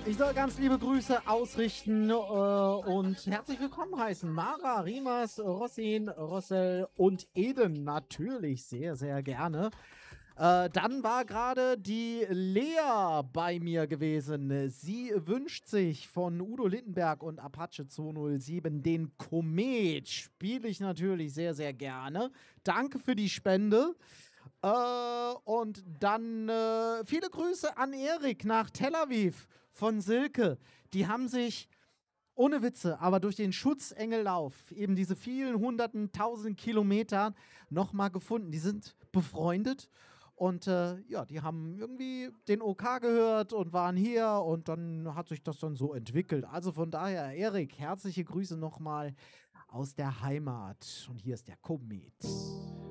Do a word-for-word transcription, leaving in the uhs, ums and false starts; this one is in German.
Ich soll ganz liebe Grüße ausrichten äh, und herzlich willkommen heißen. Mara, Rimas, Rossin, Rossel und Eden. Natürlich sehr, sehr gerne. Äh, dann war gerade die Lea bei mir gewesen. Sie wünscht sich von Udo Lindenberg und Apache zweihundertsieben den Komet. Spiele ich natürlich sehr, sehr gerne. Danke für die Spende. Äh, und dann äh, viele Grüße an Erik nach Tel Aviv von Silke. Die haben sich ohne Witze, aber durch den Schutzengellauf, eben diese vielen hunderten, tausend Kilometer, nochmal gefunden. Die sind befreundet und äh, ja, die haben irgendwie den O K gehört und waren hier und dann hat sich das dann so entwickelt. Also von daher, Erik, herzliche Grüße nochmal aus der Heimat. Und hier ist der Komet.